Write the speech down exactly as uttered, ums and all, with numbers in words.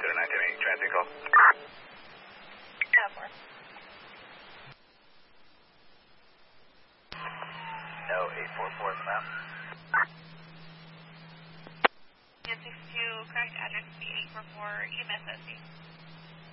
clear nine ten eight, transit call. California. No, eight four four is the map. six two, correct address B eight four four, E M S S C.